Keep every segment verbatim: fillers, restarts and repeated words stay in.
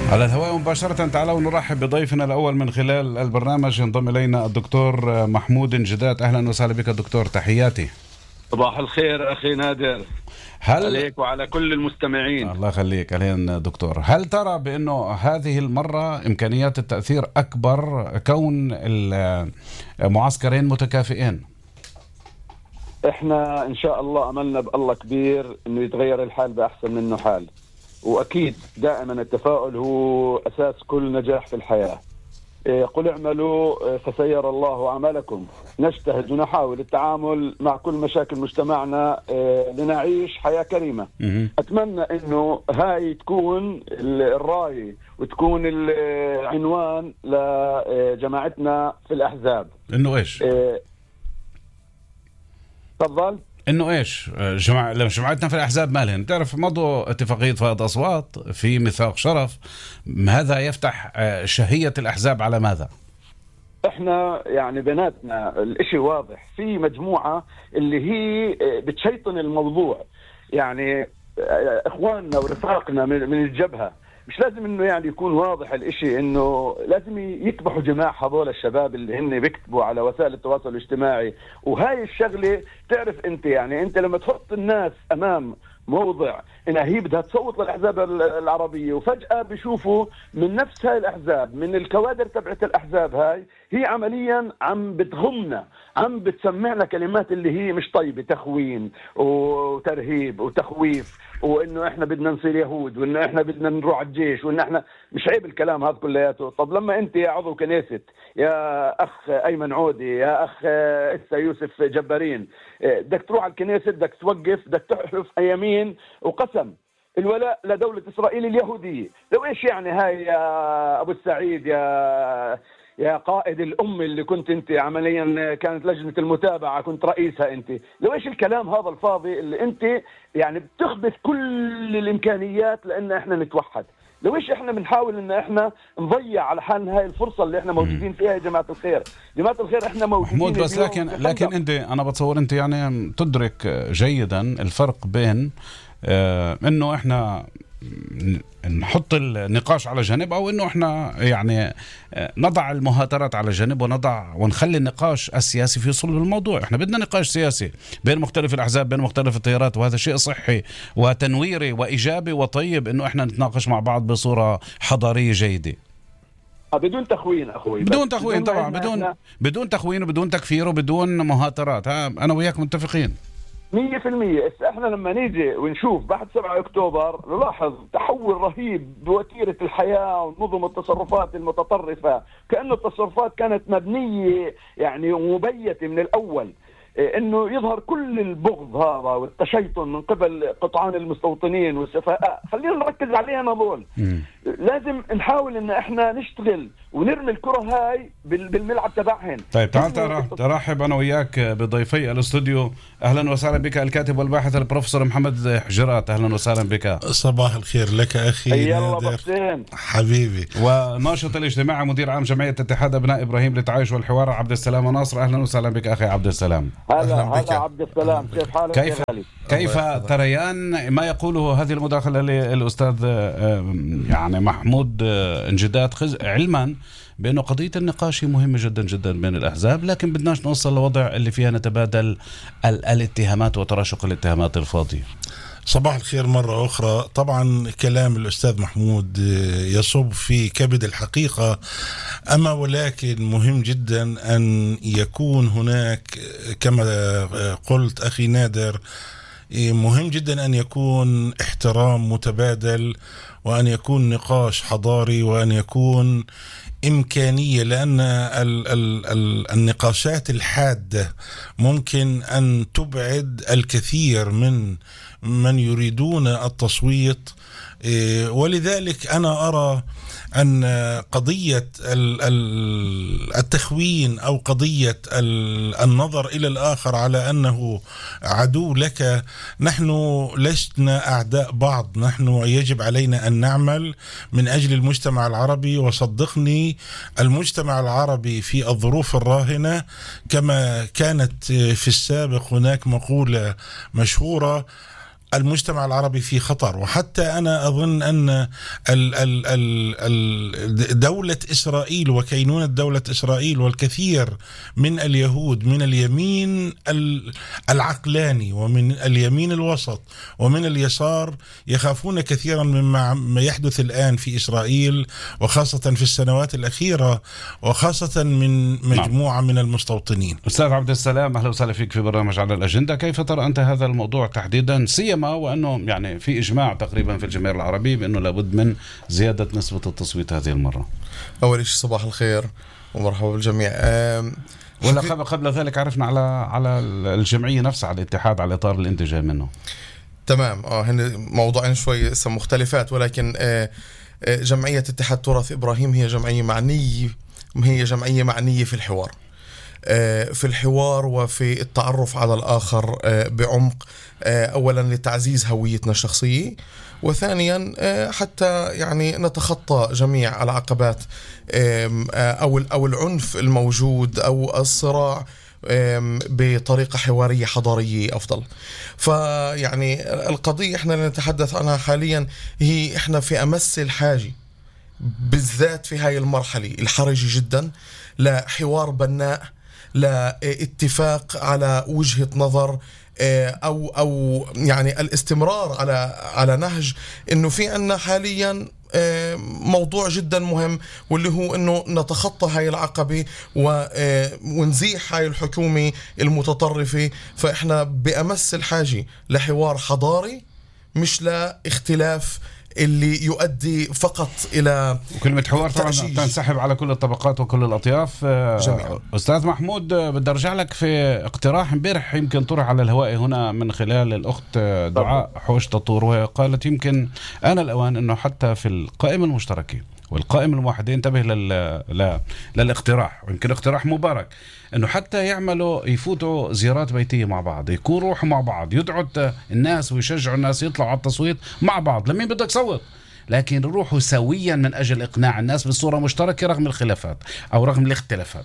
على الهواء مباشرة. تعالوا نرحب بضيفنا الأول من خلال البرنامج. ينضم إلينا الدكتور محمود انجداد. أهلا وسهلا بك دكتور، تحياتي. صباح الخير أخي نادر، هل عليك وعلى كل المستمعين. الله يخليك. أهلا دكتور. هل ترى بأنه هذه المرة إمكانيات التأثير أكبر كون المعسكرين متكافئين؟ إحنا إن شاء الله أملنا بالله كبير إنه يتغير الحال بأحسن منه حال، وأكيد دائما التفاؤل هو أساس كل نجاح في الحياة. قل اعملوا فسيرى الله عملكم. نجتهد ونحاول التعامل مع كل مشاكل مجتمعنا لنعيش حياة كريمة. أتمنى إنه هاي تكون الراي وتكون العنوان لجماعتنا في الأحزاب. إنه إيش؟ تفضل. انه ايش جماعة جماعتنا في الاحزاب مالهم؟ تعرف مضوا اتفاقية فائض اصوات في ميثاق شرف، هذا يفتح شهية الاحزاب على ماذا؟ احنا يعني بيناتنا الاشي واضح، في مجموعة اللي هي بتشيطن الموضوع، يعني اخواننا ورفاقنا من الجبهة. مش لازم انه يعني يكون واضح الاشي، انه لازم يكبحوا جماح هذول الشباب اللي هن بيكتبوا على وسائل التواصل الاجتماعي. وهاي الشغلة تعرف انت، يعني انت لما تحط الناس امام موضع انها هي بدها تصوت للاحزاب العربية، وفجأة بيشوفوا من نفس هاي الاحزاب، من الكوادر تبعت الاحزاب هاي، هي عمليا عم بتغمنا، عم بتسمعنا كلمات اللي هي مش طيبة، تخوين وترهيب وتخويف، وانه احنا بدنا نصير يهود، وانه احنا بدنا نروح على الجيش، وانه احنا مش عيب الكلام هذا كلياته. طب لما انت يا عضو كنيست، يا اخ ايمن عودي، يا اخ اسا يوسف جبارين، بدك تروح على الكنيست، بدك توقف، بدك تحلف يمين وقسم الولاء لدولة اسرائيل اليهودية. لو ايش يعني هاي يا ابو السعيد، يا يا قائد الأم اللي كنت أنت عمليا كانت لجنة المتابعة كنت رئيسها أنت، لو إيش الكلام هذا الفاضي اللي أنت يعني بتخبث كل الإمكانيات لأن إحنا نتوحد؟ لو إيش إحنا بنحاول إن إحنا نضيع على حالنا هاي الفرصة اللي إحنا موجودين فيها يا جماعة الخير. جماعة الخير إحنا موجودين محمود، بس لكن لكن أنت أنا بتصور أنت يعني تدرك جيدا الفرق بين آه إنه إحنا نحط النقاش على جانب، او انه احنا يعني نضع المهاترات على جانب ونضع ونخلي النقاش السياسي في صلب الموضوع. احنا بدنا نقاش سياسي بين مختلف الاحزاب، بين مختلف التيارات، وهذا شيء صحي وتنويري وايجابي وطيب انه احنا نتناقش مع بعض بصورة حضارية جيدة بدون تخوين اخوي، بدون تخوين طبعا، بدون بدون تخوين وبدون تكفير وبدون مهاترات. ها انا وياك متفقين مية في المية. احنا لما نيجي ونشوف بعد سبعة اكتوبر نلاحظ تحول رهيب بوتيرة الحياة ونظم التصرفات المتطرفة، كأنه التصرفات كانت مبنية يعني ومبيتة من الأول، انه يظهر كل البغض هذا والتشيطن من قبل قطعان المستوطنين والسفهاء. خلينا نركز عليها نظول. لازم نحاول ان احنا نشتغل ونرمي الكرة هاي بالملعب تبعهن. طيب تعال ترحب انا وياك بضيفي الاستوديو. اهلا وسهلا بك الكاتب والباحث البروفيسور محمد حجرات. اهلا وسهلا بك. صباح الخير لك اخي نادر حبيبي. وناشط الاجتماعي مدير عام جمعية اتحاد ابناء ابراهيم للتعايش والحوار عبد السلام ناصر. اهلا وسهلا بك اخي عبد السلام. هلا هلا عبد السلام، كيف حالك؟ كيف كيف تريان ما يقوله هذه المداخلة للأستاذ يعني محمود انجداد، علما بأنه قضية النقاش مهمة جدا جدا بين الأحزاب، لكن بدناش نوصل لوضع اللي فيها نتبادل ال- الاتهامات وتراشق الاتهامات الفاضية. صباح الخير مرة أخرى. طبعا كلام الأستاذ محمود يصب في كبد الحقيقة، أما ولكن مهم جدا أن يكون هناك كما قلت أخي نادر، مهم جدا أن يكون احترام متبادل، وأن يكون نقاش حضاري، وأن يكون إمكانية، لأن ال ال ال النقاشات الحادة ممكن أن تبعد الكثير من من يريدون التصويت. ولذلك أنا أرى أن قضية التخوين أو قضية النظر إلى الآخر على أنه عدو لك، نحن لسنا أعداء بعض. نحن يجب علينا أن نعمل من أجل المجتمع العربي، وصدقني المجتمع العربي في الظروف الراهنة كما كانت في السابق. هناك مقولة مشهورة المجتمع العربي في خطر. وحتى أنا أظن أن ال ال ال دولة إسرائيل وكينونة دولة إسرائيل والكثير من اليهود من اليمين العقلاني ومن اليمين الوسط ومن اليسار يخافون كثيرا مما يحدث الآن في إسرائيل، وخاصة في السنوات الأخيرة، وخاصة من مجموعة من المستوطنين. أستاذ عبد السلام، أهلا وسهلا فيك في برنامج على الأجندة. كيف ترى أنت هذا الموضوع تحديدا، سيما وأنه يعني في إجماع تقريبا في الجماهير العربية بأنه لابد من زيادة نسبة التصويت هذه المرة؟ أول شيء صباح الخير ومرحبا بالجميع. ولا قبل ذلك عرفنا على على الجمعية نفسها، على الاتحاد، على إطار الانتجاء منه. تمام. اه هن موضوعين شوي مختلفات، ولكن آه جمعية اتحاد تراث إبراهيم هي جمعية معنية هي جمعية معنية في الحوار في الحوار وفي التعرف على الآخر بعمق، أولا لتعزيز هويتنا الشخصية، وثانيا حتى يعني نتخطى جميع العقبات أو أو العنف الموجود أو الصراع بطريقة حوارية حضارية أفضل. فيعني القضية احنا نتحدث عنها حاليا هي احنا في أمس الحاجة، بالذات في هاي المرحلة الحرجة جدا، لحوار بناء، لاتفاق على وجهة نظر، أو أو يعني الاستمرار على على نهج إنه في عنا حاليا موضوع جدا مهم، واللي هو إنه نتخطى هاي العقبة ونزيح هاي الحكومة المتطرفة. فإحنا بأمس الحاجة لحوار حضاري، مش لاختلاف اللي يؤدي فقط إلى كلمة حوار طبعا تنسحب على كل الطبقات وكل الأطياف جميعا. أستاذ محمود، بدي أرجع لك في اقتراح امبارح يمكن طرح على الهواء هنا من خلال الأخت دعاء حوش تطور، وقالت يمكن آن الأوان أنه حتى في القائمة المشتركة والقائمة الموحدة ينتبه لل... ل... للاقتراح، ويمكن اقتراح مبارك، انه حتى يعملوا يفوتوا زيارات بيتية مع بعض، يكونوا روحوا مع بعض، يدعوا الناس ويشجعوا الناس يطلعوا على التصويت مع بعض. لمين بدك صوت، لكن روحوا سويا من اجل اقناع الناس بصورة مشتركة رغم الخلافات او رغم الاختلافات.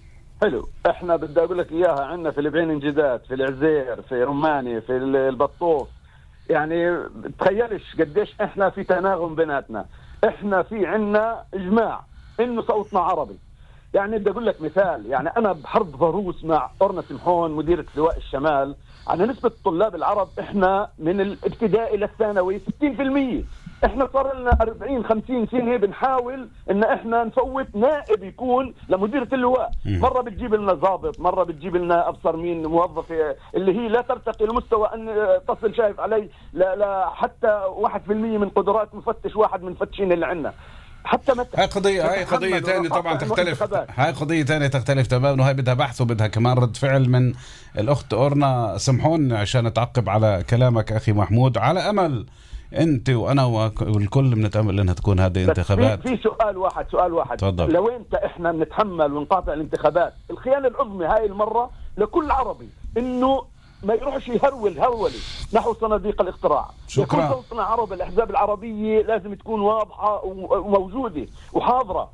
حلو. احنا بدي اقول لك اياها، عندنا في البعين انجداد، في العزير، في رماني، في البطوف، يعني تخيلش قديش احنا في تناغم بيناتنا. احنا في عنا اجماع انه صوتنا عربي. يعني بدي اقول لك مثال، يعني انا بحرب ضروس مع أورنا سمحون مديرة لواء الشمال، على نسبة الطلاب العرب احنا من الابتدائي للثانوي ستين بالمية. احنا صار لنا أربعين خمسين سنة بنحاول ان احنا نفوت نائب يكون لمديرة اللواء. مرة بتجيب لنا ضابط، مرة بتجيب لنا ابصر مين موظف اللي هي لا ترتقي لمستوى ان تصل، شايف علي، لا لا حتى واحد في المية من قدرات مفتش واحد من فتشين اللي عندنا. حتى متى هاي قضية هاي قضية ثانية طبعا تختلف، هاي قضية ثانية تختلف تماما، وهي بدها بحث وبدها كمان رد فعل من الأخت أورنا سمحون عشان تعقب على كلامك أخي محمود، على أمل أنت وأنا والكل بنتأمل أنها تكون هذه انتخابات. في سؤال واحد سؤال واحد تفضل. لو أنت إحنا بنتحمل ونقاطع الانتخابات، الخيانة العظمى هاي المرة لكل عربي إنه ما يروحش يهرول هرولي نحو صناديق الاقتراع. شكرا. يكون صوتنا عرب، الأحزاب العربية لازم تكون واضحة وموجودة وحاضرة.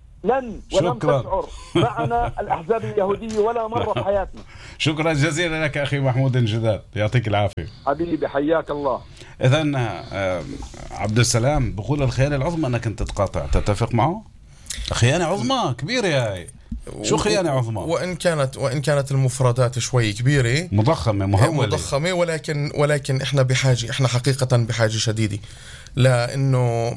لن ولم تشعر معنا الأحزاب اليهودية ولا مرة في حياتنا. شكرا جزيلا لك أخي محمود انجداد، يعطيك العافية حبيبي، حياك الله. إذن عبد السلام بقول الخيانة العظمى أنك أنت تقاطع، تتفق معه؟ خيانة عظمى كبيرة يا هاي. شو خيانة عظمى؟ وإن كانت وإن كانت المفردات شوي كبيرة مضخمة مهولة مضخمة، ولكن ولكن إحنا بحاجة إحنا حقيقة بحاجة شديدة لأنه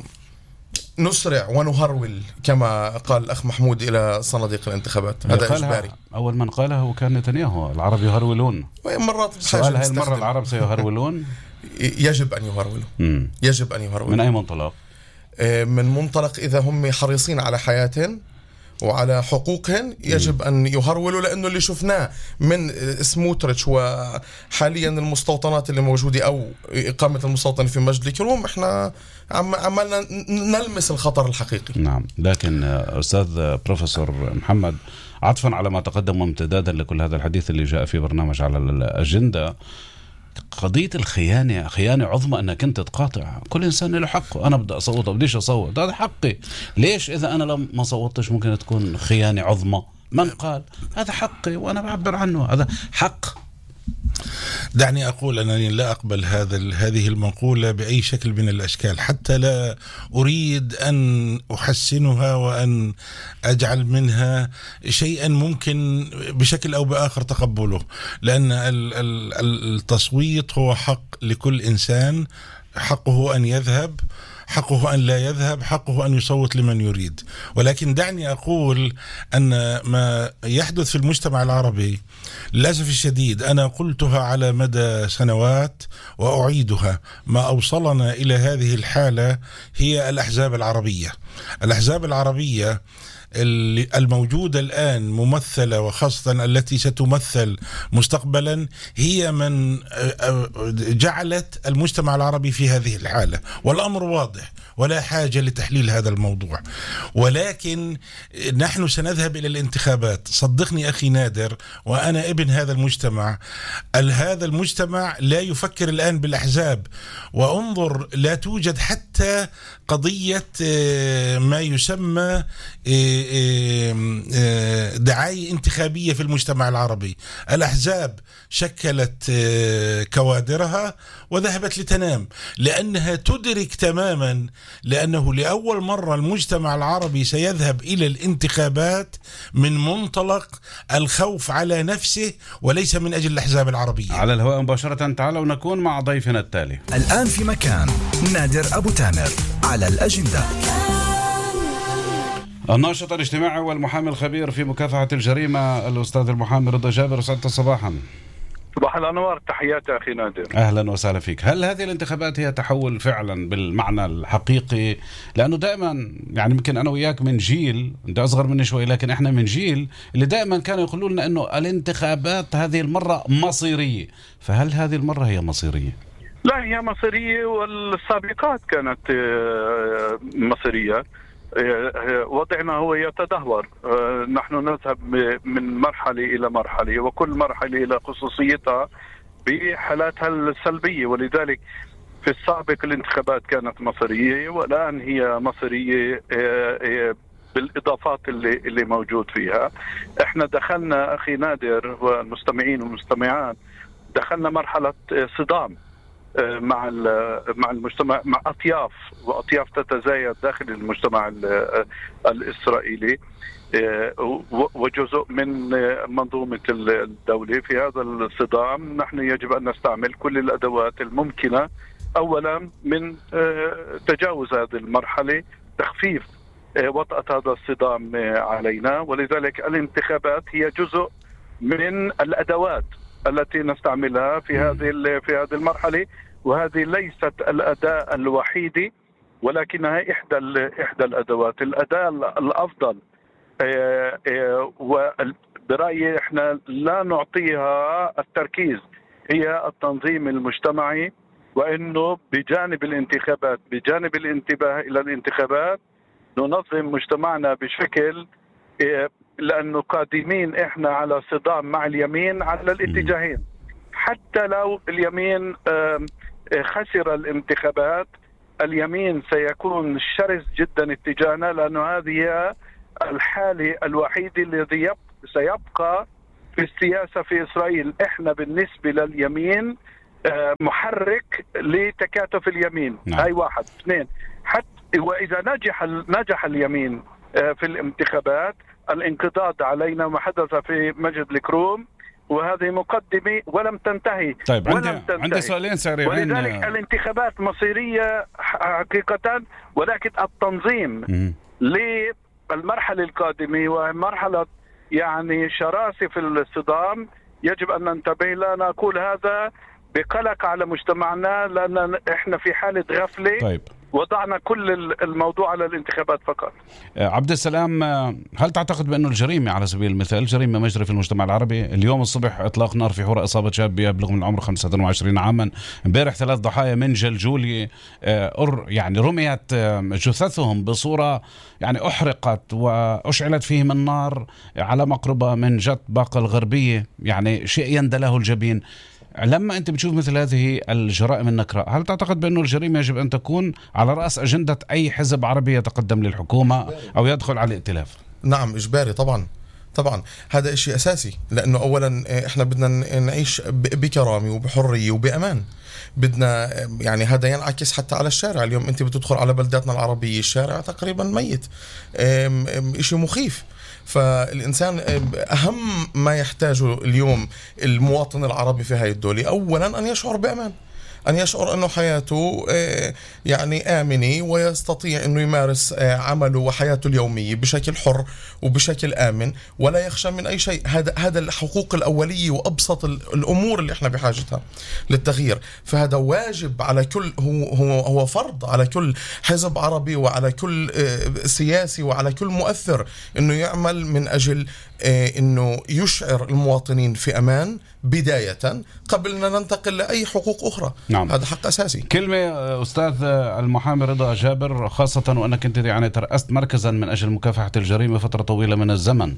نسرع ونهرول كما قال الأخ محمود إلى صناديق الانتخابات. هذا إجباري. أول من قالها هو كان نتنياهو، العرب يهرولون. مرات سؤال هاي المرة العرب سيهرولون؟ يجب أن يهرولوا. يجب أن يهرولوا. من أي منطلق؟ من منطلق إذا هم حريصين على حياتهم وعلى حقوقهم يجب أن يهرولوا، لأنه اللي شفناه من سموتريتش وحاليا المستوطنات اللي موجودة أو إقامة المستوطن في مجد الكروم، إحنا عمالنا نلمس الخطر الحقيقي. نعم، لكن أستاذ بروفيسور محمد، عطفا على ما تقدم وامتدادا لكل هذا الحديث اللي جاء في برنامج على الأجندة، قضية الخيانة خيانة عظمى أنك أنت تقاطع. كل إنسان له حقه، أنا بدي أصوت أو بديش أصوت، هذا حقي. ليش إذا أنا لم ما صوتش ممكن تكون خيانة عظمى؟ من قال؟ هذا حقي وأنا بعبر عنه، هذا حق. دعني أقول أنني لا أقبل هذا هذه المقولة بأي شكل من الأشكال، حتى لا أريد أن أحسنها وأن أجعل منها شيئا ممكن بشكل أو بآخر تقبله، لأن التصويت هو حق لكل إنسان، حقه أن يذهب، حقه أن لا يذهب، حقه أن يصوت لمن يريد. ولكن دعني أقول أن ما يحدث في المجتمع العربي للأسف الشديد، أنا قلتها على مدى سنوات وأعيدها، ما أوصلنا إلى هذه الحالة هي الأحزاب العربية. الأحزاب العربية الموجودة الآن ممثلة، وخاصة التي ستمثل مستقبلا، هي من جعلت المجتمع العربي في هذه الحالة، والأمر واضح ولا حاجة لتحليل هذا الموضوع. ولكن نحن سنذهب إلى الانتخابات، صدقني أخي نادر، وأنا ابن هذا المجتمع. هذا المجتمع لا يفكر الآن بالأحزاب، وانظر لا توجد حتى قضية ما يسمى دعاية انتخابية في المجتمع العربي. الأحزاب شكلت كوادرها وذهبت لتنام، لأنها تدرك تماما لأنه لأول مرة المجتمع العربي سيذهب إلى الانتخابات من منطلق الخوف على نفسه وليس من أجل الأحزاب العربية. على الهواء مباشرة، تعالوا نكون مع ضيفنا التالي الآن في مكان. نادر أبو تامر على الأجندة. الناشط الاجتماعي والمحامي الخبير في مكافحة الجريمة الأستاذ المحامي رضا جابر، سعدت صباحا. صباح الأنوار، تحياتي أخي نادر. أهلا وسهلا فيك. هل هذه الانتخابات هي تحول فعلا بالمعنى الحقيقي؟ لأنه دائما يعني يمكن أنا وياك من جيل، أنت أصغر مني شوي، لكن إحنا من جيل اللي دائما كانوا يقولوا لنا أنه الانتخابات هذه المرة مصيرية، فهل هذه المرة هي مصيرية؟ لا، هي مصيرية، والسابقات كانت مصيرية. وضعنا هو يتدهور، نحن نذهب من مرحلة إلى مرحلة، وكل مرحلة إلى خصوصيتها بحالاتها السلبية. ولذلك في السابق الانتخابات كانت مصيرية، والآن هي مصيرية بالإضافات اللي, اللي موجود فيها. احنا دخلنا أخي نادر والمستمعين والمستمعات، دخلنا مرحلة صدام مع مع المجتمع، مع أطياف وأطياف تتزايد داخل المجتمع الإسرائيلي، وجزء من منظومة الدولة. في هذا الصدام نحن يجب أن نستعمل كل الأدوات الممكنة، أولا من تجاوز هذه المرحلة، تخفيف وطأة هذا الصدام علينا. ولذلك الانتخابات هي جزء من الأدوات التي نستعملها في هذه في هذه المرحلة، وهذه ليست الأداة الوحيدة، ولكنها إحدى إحدى الأدوات. الأداة الأفضل وبرأيي إحنا لا نعطيها التركيز هي التنظيم المجتمعي، وإنه بجانب الانتخابات، بجانب الانتباه إلى الانتخابات، ننظم مجتمعنا بشكل، لأنه قادمين إحنا على صدام مع اليمين على الاتجاهين. حتى لو اليمين خسر الانتخابات، اليمين سيكون شرس جدا اتجاهنا، لأنه هذه الحالة الوحيدة الذي سيبقى في السياسة في إسرائيل. إحنا بالنسبة لليمين محرك لتكاتف اليمين. نعم. هاي واحد. اثنين، حتى وإذا نجح نجح اليمين في الانتخابات، الانقضاض علينا ما حدث في مسجد الكروم، وهذه مقدمة ولم تنتهي. طيب عندي عندي سؤالين سريعين. ولذلك الانتخابات مصيرية حقيقة، ولكن التنظيم للمرحلة القادمة ومرحلة يعني شراسة في الصدام يجب أن ننتبه. لا نقول هذا بقلق على مجتمعنا، لأن إحنا في حالة غفلة. طيب. وضعنا كل الموضوع على الانتخابات فقط. عبد السلام، هل تعتقد بأنه الجريمة على سبيل المثال جريمة مجرى في المجتمع العربي؟ اليوم الصبح إطلاق نار في حورة، إصابة شاب يبلغ من العمر خمسة وعشرين عاما. امبارح ثلاث ضحايا من جلجولي يعني رميت جثثهم بصورة يعني أحرقت وأشعلت فيهم النار على مقربة من جت باقة الغربية، يعني شيء يندى له الجبين. لما أنت بتشوف مثل هذه الجرائم النكراء، هل تعتقد بأنه الجريمة يجب أن تكون على رأس أجندة أي حزب عربي يتقدم للحكومة أو يدخل على الائتلاف؟ نعم، إجباري طبعا. طبعا هذا إشي أساسي، لأنه أولا إحنا بدنا نعيش بكرامة وبحرية وبأمان. بدنا يعني هذا ينعكس حتى على الشارع. اليوم أنت بتدخل على بلداتنا العربية الشارع تقريبا ميت، إشي مخيف. فالإنسان أهم ما يحتاجه اليوم المواطن العربي في هاي الدولة أولا أن يشعر بأمان، أن يشعر أنه حياته يعني آمنة ويستطيع أنه يمارس عمله وحياته اليومية بشكل حر وبشكل آمن ولا يخشى من أي شيء. هذا هذا الحقوق الأولية وأبسط الأمور اللي إحنا بحاجتها للتغيير. فهذا واجب على كل، هو هو هو فرض على كل حزب عربي وعلى كل سياسي وعلى كل مؤثر أنه يعمل من أجل أنه يشعر المواطنين في أمان بداية قبل أن ننتقل لأي حقوق أخرى. نعم. هذا حق أساسي. كلمة أستاذ المحامي رضا جابر، خاصة وأنك أنت يعني ترأست مركزا من أجل مكافحة الجريمة فترة طويلة من الزمن.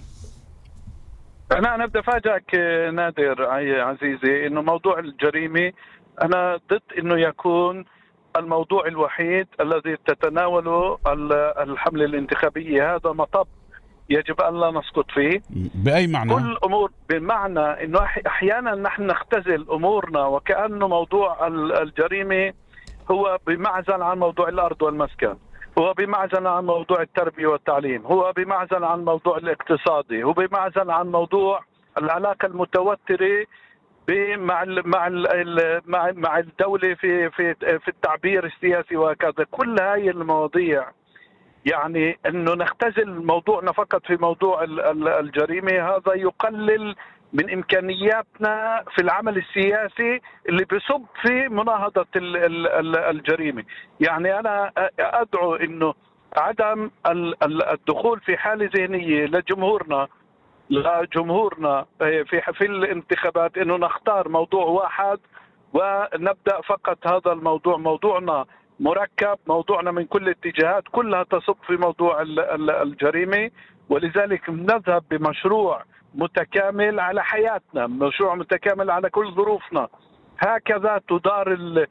أنا أنا بدي أفاجئك نادر عزيزي إنه موضوع الجريمة أنا ضد إنه يكون الموضوع الوحيد الذي تتناوله الحملة الانتخابية. هذا مطب يجب أن لا نسقط فيه. بأي معنى؟ كل أمور، بمعنى أنه أحيانا نحن نختزل أمورنا وكأنه موضوع الجريمة هو بمعزل عن موضوع الأرض والمسكن، هو بمعزل عن موضوع التربية والتعليم، هو بمعزل عن موضوع الاقتصادي، هو بمعزل عن موضوع العلاقة المتوترة مع مع مع مع الدولة في في في التعبير السياسي وهكذا. كل هاي المواضيع يعني انه نختزل موضوعنا فقط في موضوع الجريمة، هذا يقلل من امكانياتنا في العمل السياسي اللي بيصب في مناهضة الجريمة. يعني انا ادعو انه عدم الدخول في حالة ذهنية لجمهورنا لجمهورنا في في الانتخابات انه نختار موضوع واحد ونبدأ فقط هذا الموضوع. موضوعنا مركب، موضوعنا من كل الاتجاهات كلها تصب في موضوع الجريمة، ولذلك نذهب بمشروع متكامل على حياتنا، مشروع متكامل على كل ظروفنا. هكذا تدار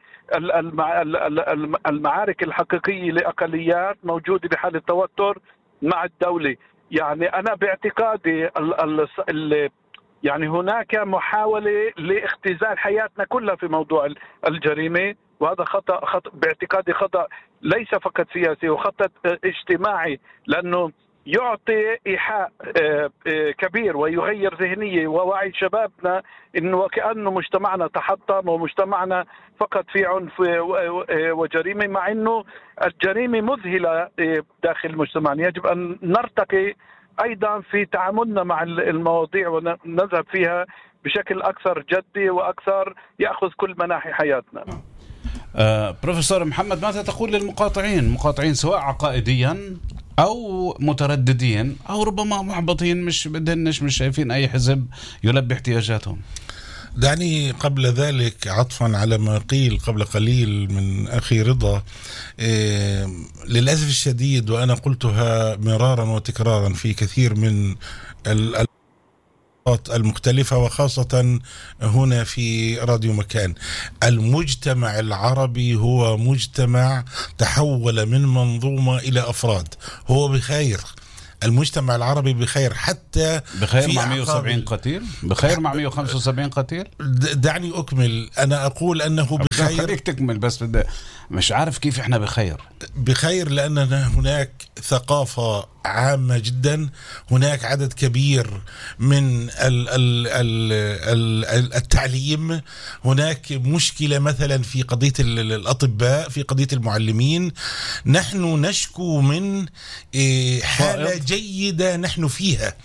المعارك الحقيقية لأقليات موجودة بحالة توتر مع الدولة. يعني أنا باعتقادي ال ال يعني هناك محاولة لاختزال حياتنا كلها في موضوع الجريمة، وهذا خطأ, خطأ باعتقادي خطأ ليس فقط سياسي وخطأ اجتماعي، لأنه يعطي إيحاء كبير ويغير ذهنية ووعي شبابنا إنه وكأنه مجتمعنا تحطم ومجتمعنا فقط في عنف وجريمة، مع إنه الجريمة مذهلة داخل مجتمعنا. يجب أن نرتقي أيضا في تعاملنا مع المواضيع ونذهب فيها بشكل أكثر جدي وأكثر يأخذ كل مناحي حياتنا. آه، بروفيسور محمد، ماذا تقول للمقاطعين مقاطعين سواء عقائديا أو مترددين أو ربما محبطين، مش بدهنش مش شايفين أي حزب يلبي احتياجاتهم؟ دعني قبل ذلك عطفا على ما قيل قبل قليل من أخي رضا، إيه للأسف الشديد وأنا قلتها مرارا وتكرارا في كثير من ال المختلفة وخاصة هنا في راديو مكان، المجتمع العربي هو مجتمع تحول من منظومة إلى أفراد. هو بخير، المجتمع العربي بخير، حتى بخير مع مئة وسبعين قتيل، بخير مع مئة وخمسة وسبعين قتيل. دعني أكمل، أنا أقول أنه بخير. خليك تكمل بس، بدي مش عارف كيف إحنا بخير. بخير لأننا هناك ثقافة عامة جدا، هناك عدد كبير من ال ال ال التعليم، هناك مشكلة مثلا في قضية الأطباء، في قضية المعلمين. نحن نشكو من حالة جيدة نحن فيها.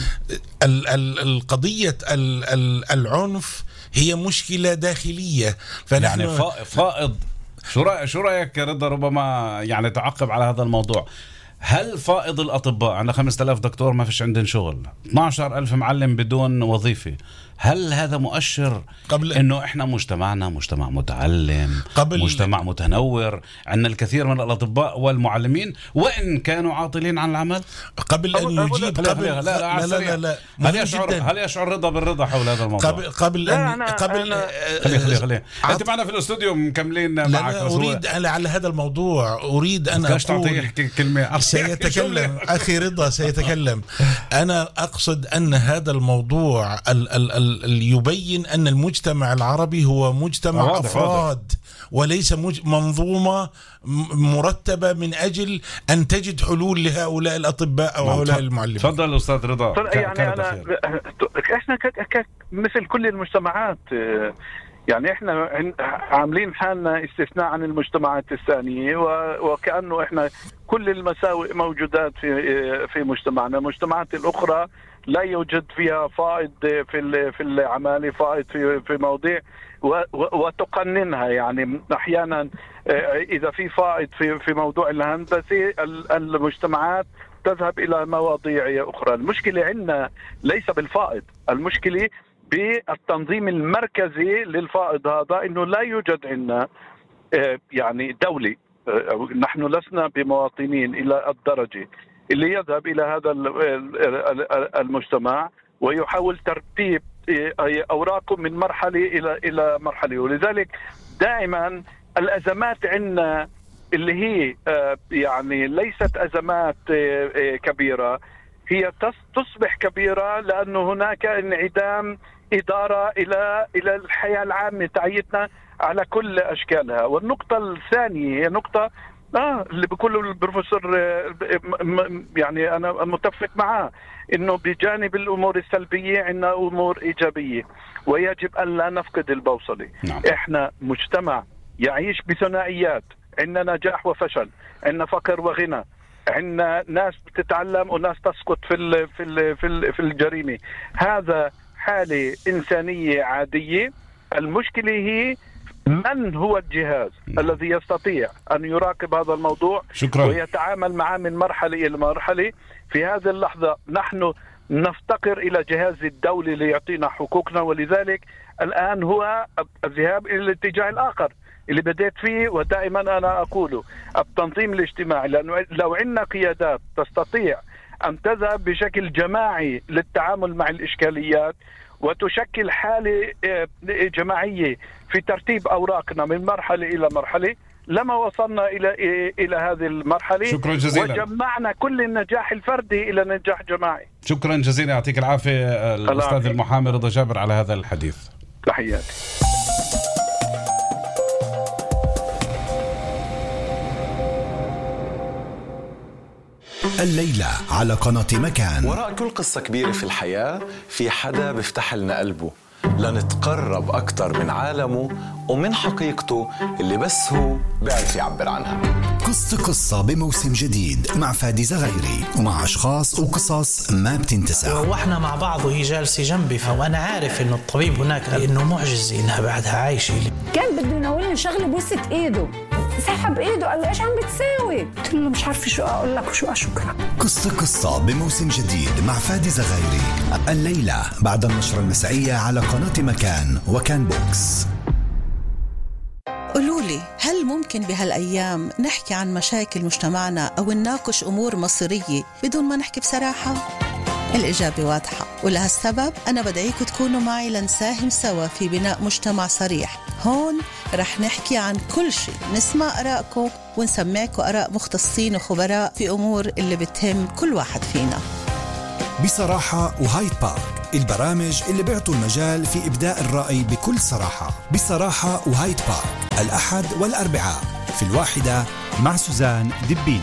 القضية العنف هي مشكلة داخلية، فنحن يعني فائض. شو رأيك شو رأيك رضا، ربما يعني تعقب على هذا الموضوع؟ هل فائض الأطباء، عندنا خمسة آلاف دكتور ما فيش عندهم شغل، اثني عشر ألف معلم بدون وظيفة، هل هذا مؤشر قبل إنه إحنا مجتمعنا مجتمع متعلم، قبل مجتمع متنور، عندنا الكثير من الأطباء والمعلمين وإن كانوا عاطلين عن العمل؟ قبل أن يجيب قبل لا لا لا, لا, لا, لا هل يشعر هل يشعر رضا بالرضا حول هذا الموضوع؟ قبل قبل أن قبل خليه خليه خليه أنت معنا في الاستوديو مكملين معك. أريد على هذا الموضوع، أريد أن أقول كلمة سيتكلم أخي رضا سيتكلم. أنا أقصد أن هذا الموضوع ال ال ال يبين أن المجتمع العربي هو مجتمع أفراد وليس منظومة مرتبة من أجل أن تجد حلول لهؤلاء الأطباء أو هؤلاء المعلمين. تفضل أستاذ رضا. يعني أنا إحنا مثل كل المجتمعات، يعني إحنا عاملين حالنا استثناء عن المجتمعات الثانية، وكأنه إحنا كل المساوئ موجودات في في مجتمعنا. المجتمعات الأخرى لا يوجد فيها فائض في في العمالة، فائض في في مواضيع وتقننها. يعني أحيانا إذا في فائض في في موضوع الهندسة، المجتمعات تذهب إلى مواضيع أخرى. المشكلة عندنا ليس بالفائض، المشكلة بالتنظيم المركزي للفائض هذا، إنه لا يوجد عندنا يعني دولي. نحن لسنا بمواطنين إلى الدرجة اللي يذهب إلى هذا المجتمع ويحاول ترتيب أوراقه من مرحلة إلى إلى مرحلة. ولذلك دائما الأزمات عندنا اللي هي يعني ليست أزمات كبيرة، هي تصبح كبيرة لأنه هناك انعدام إدارة إلى إلى الحياة العامة تاعتنا على كل أشكالها. والنقطة الثانية هي نقطة آه اللي بيقوله البروفيسور، يعني أنا متفق معه، إنه بجانب الأمور السلبية عندنا أمور إيجابية، ويجب أن لا نفقد البوصلة. نعم. إحنا مجتمع يعيش بثنائيات، عندنا نجاح وفشل، عندنا فقر وغنى، عندنا ناس بتتعلم وناس تسقط في ال في ال في, ال في الجريمة. هذا حالة إنسانية عادية. المشكلة هي من هو الجهاز م. الذي يستطيع أن يراقب هذا الموضوع. شكرا. ويتعامل معه من مرحلة إلى مرحلة. في هذه اللحظة نحن نفتقر إلى جهاز الدولي ليعطينا حقوقنا، ولذلك الآن هو الذهاب إلى الاتجاه الآخر اللي بديت فيه، ودائما أنا أقوله التنظيم الاجتماعي. لأنه لو عندنا قيادات تستطيع أن تذهب بشكل جماعي للتعامل مع الإشكاليات وتشكل حالة جماعية في ترتيب أوراقنا من مرحلة إلى مرحلة، لما وصلنا إلى إلى هذه المرحلة. شكرا جزيلا. وجمعنا كل النجاح الفردي إلى نجاح جماعي. شكرا جزيلا، يعطيك العافية الأستاذ المحامي رضا جابر على هذا الحديث. تحياتي. الليلة على قناة مكان. وراء كل قصة كبيرة في الحياة في حدا بيفتح لنا قلبه لنتقرب أكتر من عالمه ومن حقيقته اللي بس هو بيعرف يعبر عنها. قصة قصة بموسم جديد مع فادي زغيري ومع أشخاص وقصص ما بتنتسى. وإحنا مع بعض وهي جالسة جنبي، وأنا عارف إنه الطبيب هناك قال إنه معجزة إنها بعدها عايشة. كان بده يناولني شغلة بوسة إيده، سحب إيده قال له إيش عم بتساوي؟ قلت له مش عارفة شو أقول لك وشو أشكرك. قصة قصة بموسم جديد مع فادي زغيري الليلة بعد النشرة المسائية على قناة مكان وكان بوكس. قولولي، هل ممكن بهالأيام نحكي عن مشاكل مجتمعنا أو نناقش أمور مصيرية بدون ما نحكي بصراحة؟ الإجابة واضحة، ولهالسبب أنا بدعيكم تكونوا معي لنساهم سوا في بناء مجتمع صريح. هون رح نحكي عن كل شيء، نسمع آرائكم ونسمعكم آراء مختصين وخبراء في أمور اللي بتهم كل واحد فينا. بصراحة وهايد بارك، البرامج اللي بيعطوا المجال في إبداء الرأي بكل صراحة. بصراحة وهايد بارك الأحد والأربعاء في الواحدة مع سوزان دبيني.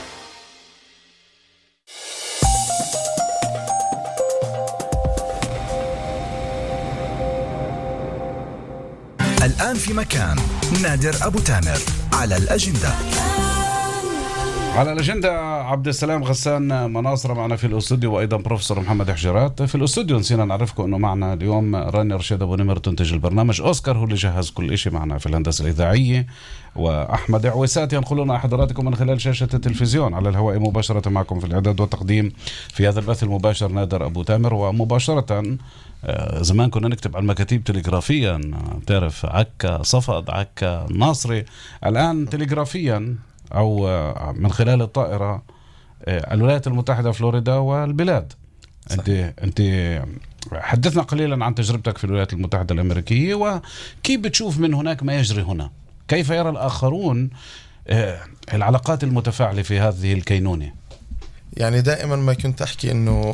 الآن في مكان نادر أبو تامر على الأجندة. على الأجندة عبد السلام غسان مناصرة معنا في الأستوديو، وأيضا بروفيسور محمد حجرات في الأستوديو. نسينا نعرفكم أنه معنا اليوم رانيا رشيد أبو نمر تنتج البرنامج، أوسكار هو اللي جهز كل إشي معنا في الهندسة الإذاعية، وأحمد عويسات ينقلنا حضراتكم من خلال شاشة التلفزيون على الهواء مباشرة. معكم في الإعداد والتقديم في هذا البث المباشر نادر أبو تامر. ومباشرة زمان كنا نكتب على المكاتيب تلغرافيا، بتعرف عكا صفد عكا ناصري، الآن تلغرافيا أو من خلال الطائرة الولايات المتحدة فلوريدا والبلاد. أنت أنت حدثنا قليلا عن تجربتك في الولايات المتحدة الأمريكية، وكيف بتشوف من هناك ما يجري هنا، كيف يرى الآخرون العلاقات المتفاعلة في هذه الكينونة؟ يعني دائما ما كنت أحكي أنه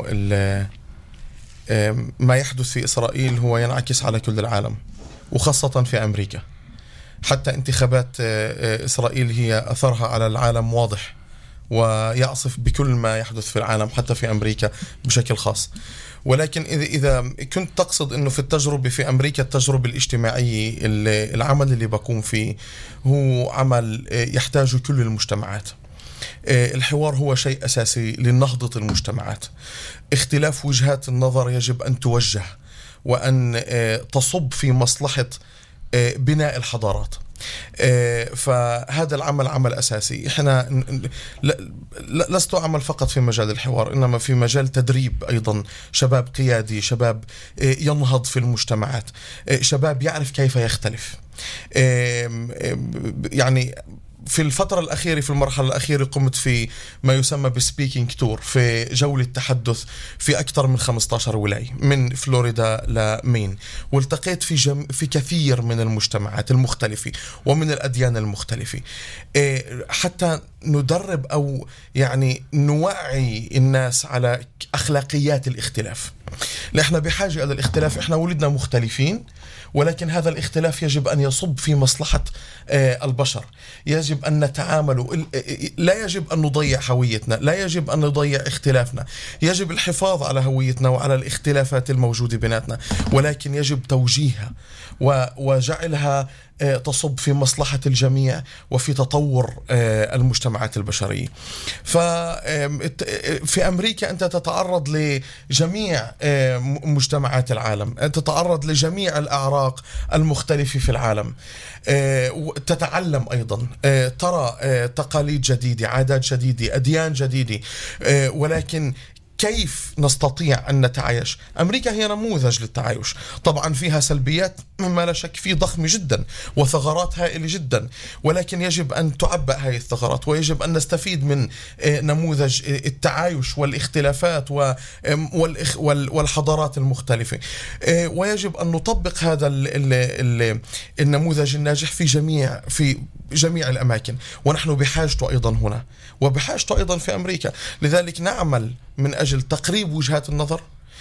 ما يحدث في إسرائيل هو ينعكس على كل العالم وخاصة في أمريكا. حتى انتخابات إسرائيل هي أثرها على العالم واضح ويعصف بكل ما يحدث في العالم حتى في أمريكا بشكل خاص. ولكن إذا إذا كنت تقصد أنه في التجربة في أمريكا التجربة الاجتماعية العمل اللي بقوم فيه هو عمل يحتاج كل المجتمعات. الحوار هو شيء أساسي لنهضة المجتمعات. اختلاف وجهات النظر يجب أن توجه وأن تصب في مصلحة بناء الحضارات. فهذا العمل عمل أساسي. إحنا لست أعمل فقط في مجال الحوار، إنما في مجال تدريب أيضا شباب قيادي، شباب ينهض في المجتمعات، شباب يعرف كيف يختلف. يعني في الفترة الأخيرة في المرحلة الأخيرة قمت في ما يسمى بسبيكينج تور، في جولة تحدث في أكثر من خمسة عشر ولاية من فلوريدا لمين، والتقيت في جم... في كثير من المجتمعات المختلفة ومن الأديان المختلفة حتى ندرب أو يعني نوعي الناس على أخلاقيات الاختلاف. نحن بحاجة إلى الاختلاف، إحنا ولدنا مختلفين، ولكن هذا الاختلاف يجب أن يصب في مصلحة البشر. يجب أن نتعامل، لا يجب أن نضيع هويتنا، لا يجب أن نضيع اختلافنا، يجب الحفاظ على هويتنا وعلى الاختلافات الموجودة بيناتنا، ولكن يجب توجيهها وجعلها تصب في مصلحة الجميع وفي تطور المجتمعات البشرية. ففي أمريكا أنت تتعرض لجميع مجتمعات العالم، أنت تتعرض لجميع الأعراق المختلفة في العالم، تتعلم أيضا، ترى تقاليد جديدة، عادات جديدة، أديان جديدة، ولكن كيف نستطيع أن نتعايش؟ أمريكا هي نموذج للتعايش، طبعا فيها سلبيات مما لا شك فيه ضخمة جدا وثغرات هائلة جدا، ولكن يجب أن تعبأ هذه الثغرات ويجب أن نستفيد من نموذج التعايش والاختلافات والحضارات المختلفة، ويجب أن نطبق هذا النموذج الناجح في جميع في جميع الأماكن، ونحن بحاجته أيضا هنا وبحاجته أيضا في أمريكا. لذلك نعمل من أجل تقريب وجهات النظر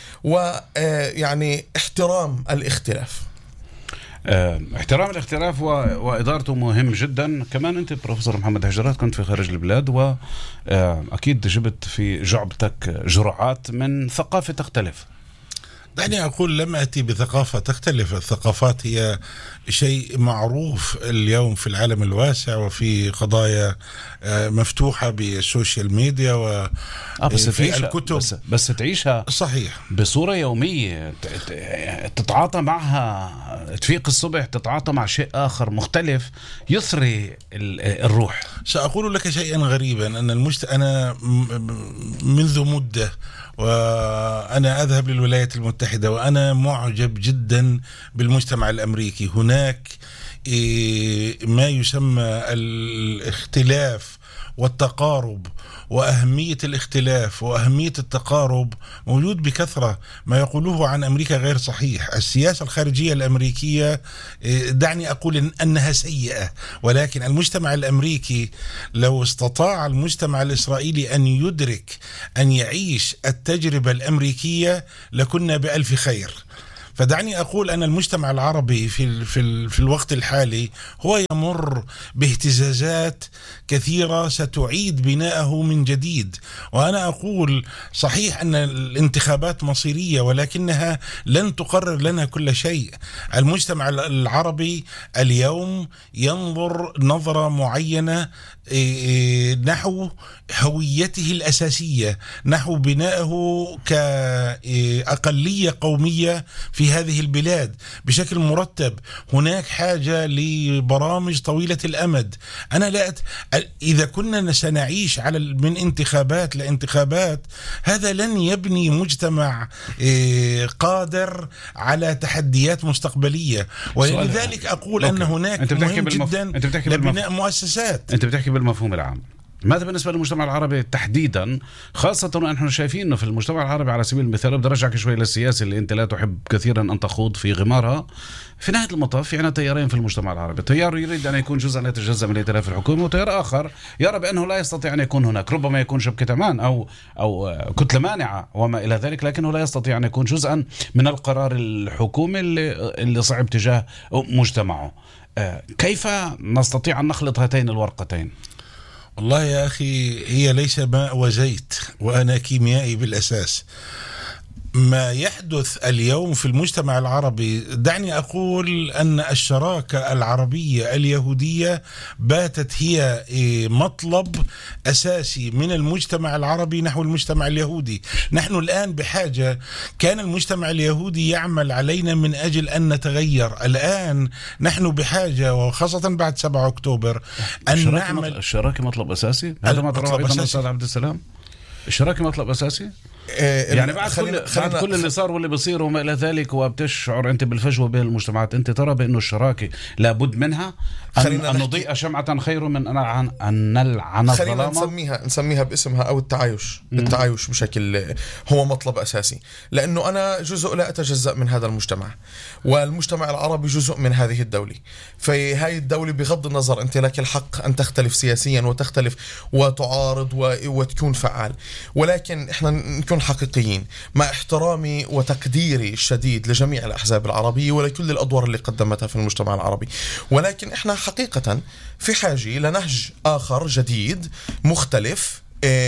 ويعني احترام الاختلاف. اه احترام الاختلاف وإدارته مهم جدا. كمان أنت بروفيسور محمد هجرات كنت في خارج البلاد، وأكيد جبت في جعبتك جرعات من ثقافة تختلف. دعني أقول لم أتي بثقافة تختلف، الثقافات هي شيء معروف اليوم في العالم الواسع وفي قضايا مفتوحة بالسوشيال ميديا وفي الكتب، بس, بس تعيشها صحيح بصورة يومية، تتعاطى معها، تفيق الصبح تتعاطى مع شيء آخر مختلف يثري الروح. سأقول لك شيئا غريبا، أن المجت... أنا منذ مدة وأنا أذهب للولايات المتحدة وأنا معجب جدا بالمجتمع الأمريكي. هناك ما يسمى الاختلاف والتقارب وأهمية الاختلاف وأهمية التقارب موجود بكثرة. ما يقولوه عن أمريكا غير صحيح. السياسة الخارجية الأمريكية دعني أقول أنها سيئة، ولكن المجتمع الأمريكي لو استطاع المجتمع الإسرائيلي أن يدرك أن يعيش التجربة الأمريكية لكنا بألف خير. فدعني أقول أن المجتمع العربي في في في الوقت الحالي هو يمر باهتزازات كثيرة ستعيد بناءه من جديد. وأنا أقول صحيح أن الانتخابات مصيرية، ولكنها لن تقرر لنا كل شيء. المجتمع العربي اليوم ينظر نظرة معينة نحو هويته الأساسية، نحو بنائه كأقلية قومية في هذه البلاد بشكل مرتب. هناك حاجة لبرامج طويلة الأمد. أنا لا أت... إذا كنا سنعيش على من انتخابات لانتخابات، هذا لن يبني مجتمع قادر على تحديات مستقبلية. ولذلك أقول أن هناك مهم جدا لبناء مؤسسات. أنت بتحكي بالمفهوم العام، ماذا بالنسبة للمجتمع العربي تحديدا، خاصة ونحن شايفين أنه في المجتمع العربي على سبيل المثال، بدي أرجعك شوي للسياسة اللي أنت لا تحب كثيرا أن تخوض في غمارها. في نهاية المطاف في عنا تيارين في المجتمع العربي، تيار يريد أن يكون جزءا لا يتجزأ من الائتلاف الحكومي، وتيار آخر يرى بأنه لا يستطيع أن يكون هناك، ربما يكون شبكة أمان أو أو كتلة مانعة وما إلى ذلك، لكنه لا يستطيع أن يكون جزءا من القرار الحكومي اللي اللي صعب تجاه مجتمعه. كيف نستطيع أن نخلط هاتين الورقتين؟ والله يا أخي هي ليس ماء وزيت، وأنا كيميائي بالأساس. ما يحدث اليوم في المجتمع العربي، دعني أقول أن الشراكة العربية اليهودية باتت هي مطلب أساسي من المجتمع العربي نحو المجتمع اليهودي. نحن الآن بحاجة، كان المجتمع اليهودي يعمل علينا من أجل أن نتغير، الآن نحن بحاجة وخاصة بعد سبعة أكتوبر أن نعمل. الشراكة مطلب أساسي، هذا ما ترى أيضا أستاذ عبد السلام، الشراكة مطلب أساسي. يعني بعد كل بعد كل اللي صار واللي بيصير وما إلى ذلك، وبتشعر أنت بالفجوة بين المجتمعات، أنت ترى بأنه الشراكة لابد منها، أن, أن نضيء شمعة خير من أن أن نلعن الظلام. خلينا نسميها نسميها باسمها أو التعايش. م- التعايش بشكل هو مطلب أساسي، لأنه أنا جزء لا أتجزأ من هذا المجتمع، والمجتمع العربي جزء من هذه الدولة. في هاي الدولة بغض النظر أنت لك الحق أن تختلف سياسيا وتختلف وتعارض وتكون فعال، ولكن إحنا نكون حقيقيين مع احترامي وتقديري الشديد لجميع الأحزاب العربية ولكل الأدوار اللي قدمتها في المجتمع العربي، ولكن إحنا حقيقة في حاجة لنهج آخر جديد مختلف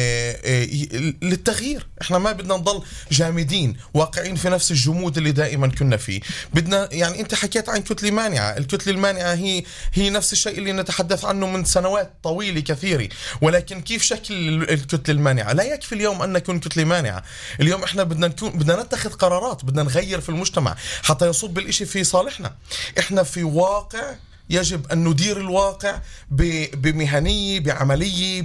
للتغيير. احنا ما بدنا نضل جامدين واقعين في نفس الجمود اللي دائما كنا فيه. بدنا يعني انت حكيت عن كتلة مانعة، الكتلة المانعة هي هي نفس الشيء اللي نتحدث عنه من سنوات طويلة كثيرة، ولكن كيف شكل الكتلة المانعة؟ لا يكفي اليوم ان نكون كتلة مانعة، اليوم احنا بدنا نكون بدنا نتخذ قرارات، بدنا نغير في المجتمع حتى يصب الاشي في صالحنا. احنا في واقع يجب أن ندير الواقع بمهنية، بعملية،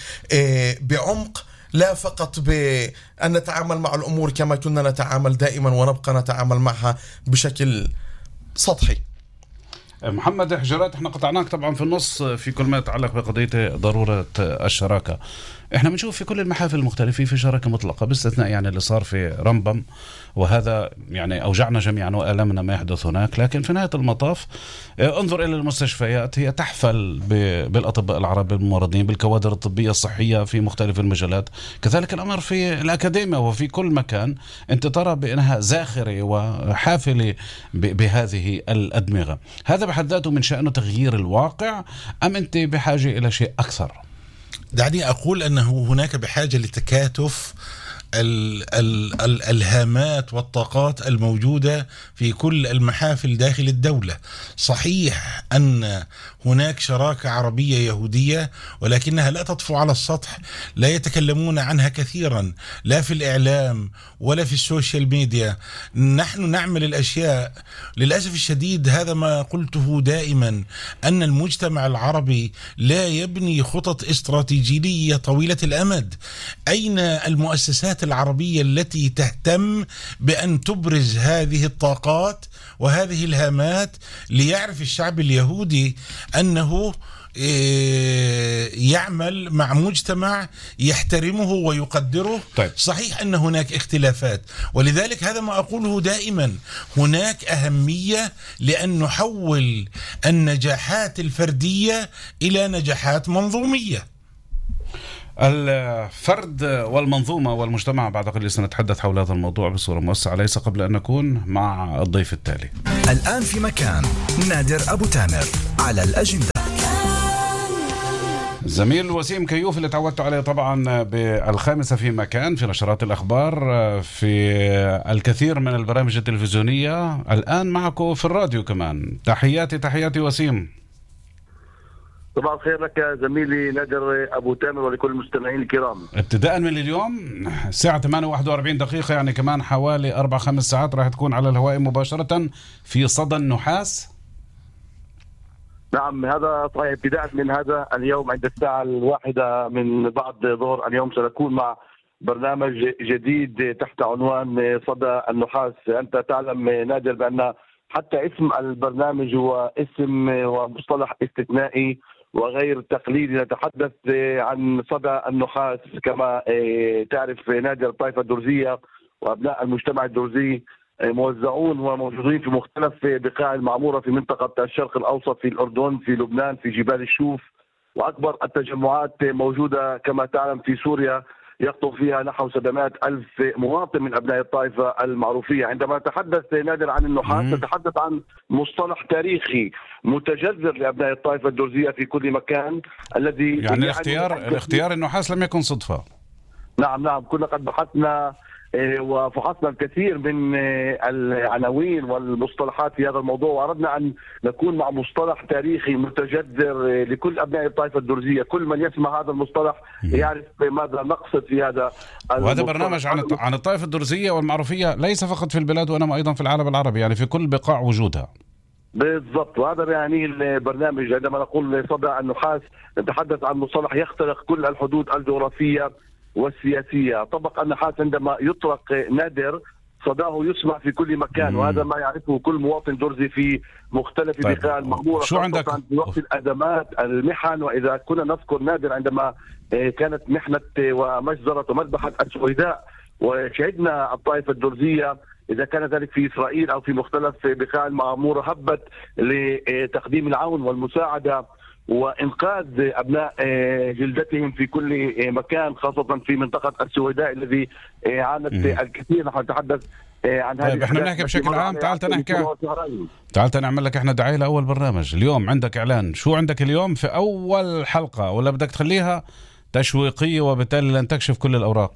بعمق، لا فقط بأن نتعامل مع الأمور كما كنا نتعامل دائما ونبقى نتعامل معها بشكل سطحي. محمد حجرات، احنا قطعناك طبعا في النص في كل ما يتعلق بقضية ضرورة الشراكة. احنا بنشوف في كل المحافل المختلفة في شراكة مطلقة باستثناء يعني اللي صار في رمبم، وهذا يعني أوجعنا جميعا وألمنا ما يحدث هناك، لكن في نهاية المطاف انظر إلى المستشفيات، هي تحفل بالأطباء العرب الممرضين، بالكوادر الطبية الصحية في مختلف المجالات، كذلك الأمر في الأكاديمية وفي كل مكان أنت ترى بأنها زاخرة وحافلة بهذه الأدمغة. هذا بحد ذاته من شأنه تغيير الواقع، أم أنت بحاجة إلى شيء أكثر؟ دعني أقول أنه هناك بحاجة لتكاتف ال ال ال الهامات والطاقات الموجودة في كل المحافل داخل الدولة. صحيح أن هناك شراكة عربية يهودية، ولكنها لا تطفو على السطح، لا يتكلمون عنها كثيرا لا في الإعلام ولا في السوشيال ميديا. نحن نعمل الأشياء، للأسف الشديد هذا ما قلته دائما، أن المجتمع العربي لا يبني خطط استراتيجية طويلة الأمد. أين المؤسسات العربية التي تهتم بأن تبرز هذه الطاقات وهذه الهامات ليعرف الشعب اليهودي أنه يعمل مع مجتمع يحترمه ويقدره؟ طيب. صحيح أن هناك اختلافات، ولذلك هذا ما أقوله دائما، هناك أهمية لأن نحول النجاحات الفردية إلى نجاحات منظومية. الفرد والمنظومة والمجتمع بعد قليل سنتحدث حول هذا الموضوع بصورة موسعة، ليس قبل أن نكون مع الضيف التالي. الآن في مكان نادر أبو تامر على الأجندة. زميل وسيم كيوف اللي تعودت عليه طبعا بالخامسة في مكان في نشرات الأخبار في الكثير من البرامج التلفزيونية، الآن معكم في الراديو كمان. تحياتي تحياتي وسيم. صباح الخير لك يا زميلي نادر أبو تامر ولكل المستمعين الكرام. ابتداء من اليوم الساعة ثمانية وواحد وأربعين دقيقة، يعني كمان حوالي أربع خمس ساعات راح تكون على الهواء مباشرة في صدى النحاس. نعم هذا صحيح، ابتداء من هذا اليوم عند الساعة الواحدة من بعد ظهر اليوم سنكون مع برنامج جديد تحت عنوان صدى النحاس. أنت تعلم نادر بأن حتى اسم البرنامج هو اسم ومصطلح استثنائي، وغير تقليدي. نتحدث عن صدى النحاس. كما تعرف نادي الطائفة الدرزية وأبناء المجتمع الدرزي موزعون وموجودين في مختلف بقاع المعمورة في منطقة الشرق الأوسط، في الأردن، في لبنان، في جبال الشوف، وأكبر التجمعات موجودة كما تعلم في سوريا يخطب فيها نحو سبعمائة ألف مواطن من أبناء الطائفة المعروفية. عندما نتحدث نادر عن النحاس نتحدث عن مصطلح تاريخي متجذر لأبناء الطائفة الدرزية في كل مكان، الذي يعني الاختيار الاختيار النحاس لم يكن صدفة. نعم نعم كنا قد بحثنا وفحصنا الكثير من العناوين والمصطلحات في هذا الموضوع، وأردنا أن نكون مع مصطلح تاريخي متجذر لكل أبناء الطائفة الدرزية. كل من يسمع هذا المصطلح يعرف ماذا نقصد في هذا. وهذا برنامج عن عن الطائفة الدرزية والمعروفية ليس فقط في البلاد وإنما أيضا في العالم العربي، يعني في كل بقاع وجودها. بالضبط، وهذا يعني البرنامج. عندما نقول صدى النحاس نتحدث عن مصطلح يخترق كل الحدود الجغرافية والسياسية. طبق النحاس عندما يطرق نادر صداه يسمع في كل مكان، مم. وهذا ما يعرفه كل مواطن درزي في مختلف طيب. بقاع المعمورة. شو عندك في وقت الأزمات المحن، وإذا كنا نذكر نادر عندما كانت محنة ومجزرة ومذبحة السويداء وشهدنا الطائفة الدرزية إذا كان ذلك في إسرائيل أو في مختلف بقاع المعمورة هبت لتقديم العون والمساعدة وإنقاذ أبناء جلدتهم في كل مكان، خاصة في منطقة السويداء الذي عانت الكثير. نحن نتحدث عن هذه. طيب احنا بنحكي بشكل عام. تعال تنحكي تعال نعمل لك احنا دعاية لأول برنامج. اليوم عندك إعلان، شو عندك اليوم في أول حلقة، ولا بدك تخليها تشويقية وبالتالي لن تكشف كل الأوراق؟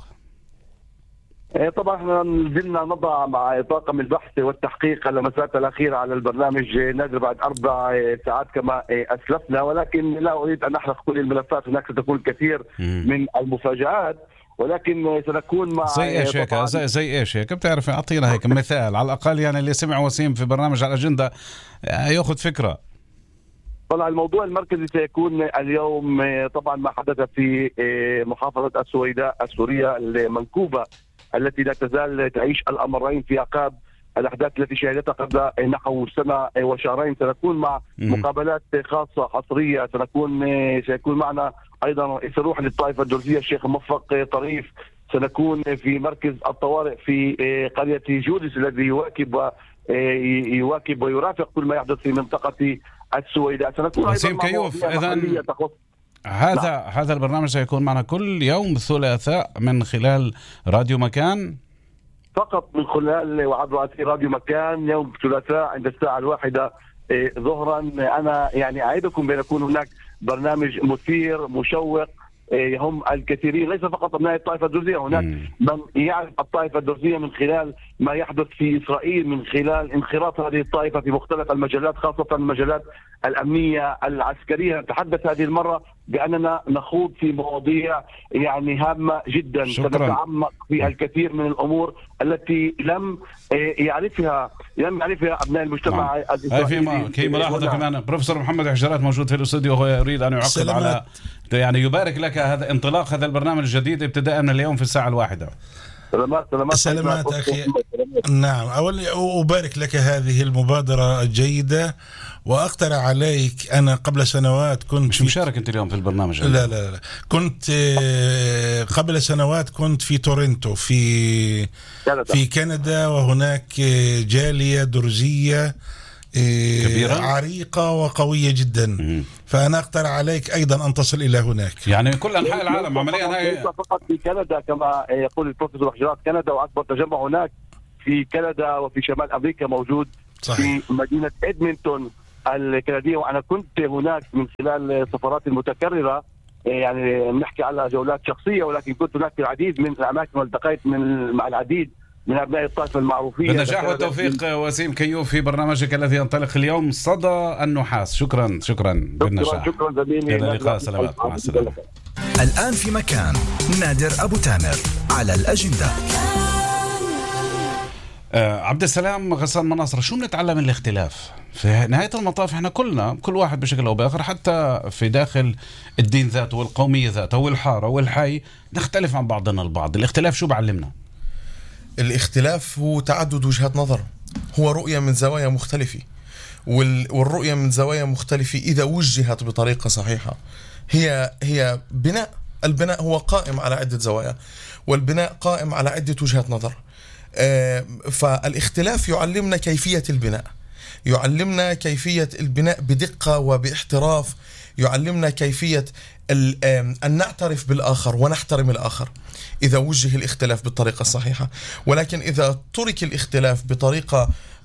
طبعا احنا نزلنا نضع مع طاقم البحث والتحقيق اللمسات الأخيرة على البرنامج نادر بعد أربع ساعات كما أسلفنا، ولكن لا أريد أن أحرق كل الملفات. هناك ستكون الكثير من المفاجآت، ولكن سنكون مع زي ايش هيك زي, زي ايش هيك بتعرف، اعطينا هيك مثال على الأقل، يعني اللي سمع وسيم في برنامج على الأجندة ياخذ فكرة. طبعا الموضوع المركزي سيكون اليوم طبعا ما حدث في محافظة السويداء السورية المنكوبة التي لا تزال تعيش الأمرين في عقاب الأحداث التي شهدتها قبل نحو سنة وشهرين. سنكون مع مقابلات خاصة حصرية، سنكون سيكون معنا أيضا رئيس الروح للطائفة الدرزية الشيخ موفق طريف. سنكون في مركز الطوارئ في قرية جودس الذي يواكب يواكب ويرافق كل ما يحدث في منطقة السويداء. سنكون وسيم كيوف. إذن هذا نعم. هذا البرنامج سيكون معنا كل يوم الثلاثاء من خلال راديو مكان، فقط من خلال وعبر راديو مكان يوم الثلاثاء عند الساعة الواحدة ظهرا. أنا يعني أعدكم بأن يكون هناك برنامج مثير مشوق يهم الكثيرين، ليس فقط أبناء الطائفة الدرزية. هناك مم. من يعرف الطائفة الدرزية من خلال ما يحدث في إسرائيل، من خلال انخراط هذه الطائفة في مختلف المجالات، خاصة المجالات الأمنية العسكرية. نتحدث هذه المرة بأننا نخوض في مواضيع يعني هامة جدا، سنتعمق في الكثير من الأمور التي لم يعرفها لم يعرفها أبناء المجتمع نعم. الإسرائيلي. في ملاحظة كمان بروفيسور محمد حجرات موجود في الاستوديو، وهو يريد أن يعقب على يعني يبارك لك هذا انطلاق هذا البرنامج الجديد ابتداء من اليوم في الساعة الواحدة. سلامات سلامات سلامات أخي. نعم، أولا أبارك لك هذه المبادرة الجيدة، وأقترح عليك. أنا قبل سنوات كنت مش مشارك أنت اليوم في البرنامج؟ لا لا لا كنت قبل سنوات كنت في تورنتو في كندا. في كندا، وهناك جالية درزية كبيرة عريقة وقوية جدا. م- فأنا أقترح عليك أيضا أن تصل إلى هناك. يعني كل أنحاء العالم عمليا هي ليس فقط في كندا كما يقول البروفيسور حجرات. كندا وأكبر تجمع هناك في كندا وفي شمال أمريكا موجود صحيح. في مدينة إدمنتون الكندية، وأنا كنت هناك من خلال سفرات المتكررة، يعني نحكي على جولات شخصية، ولكن كنت هناك في العديد من الأماكن والتقيت من مع العديد من أبناء الطائفة المعروفين. بالنجاح والتوفيق وسيم كيوف في برنامجك الذي ينطلق اليوم صدى النحاس. شكرا شكرا بالنجاح. شكرا زميلي. إلى اللقاء. سلامات. مع السلامة. الآن في مكان نادر أبو تامر على الأجندة. آه عبد السلام غسان مناصر، شو بنتعلم من الاختلاف؟ في نهاية المطاف احنا كلنا كل واحد بشكل أو بآخر، حتى في داخل الدين ذاته والقومية ذاته والحارة والحي نختلف عن بعضنا البعض. الاختلاف شو بعلمنا؟ الاختلاف هو تعدد وجهات نظر، هو رؤية من زوايا مختلفة، والرؤية من زوايا مختلفة إذا وجهت بطريقة صحيحة هي هي بناء. البناء هو قائم على عدة زوايا، والبناء قائم على عدة وجهات نظر. فالاختلاف يعلمنا كيفية البناء، يعلمنا كيفية البناء بدقة وباحتراف، يعلمنا كيفية أن نعترف بالآخر ونحترم الآخر إذا وجه الاختلاف بالطريقة الصحيحة. ولكن إذا ترك الاختلاف بطريقة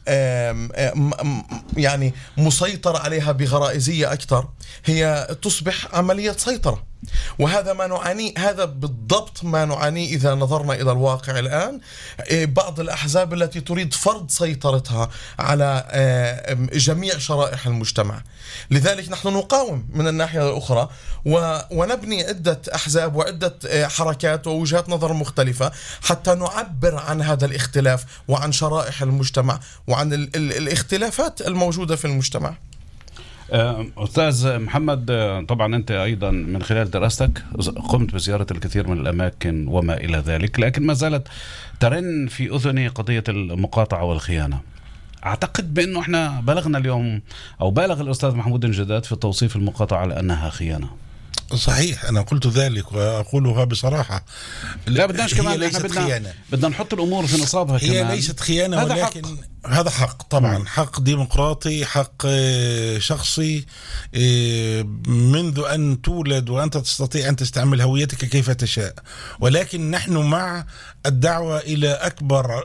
يعني مسيطر عليها بغرائزية أكثر، هي تصبح عملية سيطرة. وهذا ما نعاني، هذا بالضبط ما نعاني إذا نظرنا إلى الواقع الآن. بعض الأحزاب التي تريد فرض سيطرتها على جميع شرائح المجتمع. لذلك نحن نقاوم من الناحية الأخرى ونبني عدة أحزاب وعدة حركات ووجهات نظر مختلفة حتى نعبر عن هذا الاختلاف وعن شرائح المجتمع وعن الاختلافات الموجودة في المجتمع. أستاذ محمد، طبعا أنت أيضا من خلال دراستك قمت بزيارة الكثير من الأماكن وما إلى ذلك، لكن ما زالت ترن في أذني قضية المقاطعة والخيانة. أعتقد بأنه إحنا بلغنا اليوم أو بالغ الأستاذ محمود الجداد في توصيف المقاطعة على أنها خيانة. صحيح، أنا قلت ذلك وأقولها بصراحة. لا بدناش كمان، ليست بدنا خيانة، بدنا نحط الأمور في نصابها. هي كمان ليست خيانة، هذا ولكن حق. هذا حق طبعا، م. حق ديمقراطي، حق شخصي. منذ أن تولد وأنت تستطيع أن تستعمل هويتك كيف تشاء، ولكن نحن مع الدعوة إلى أكبر،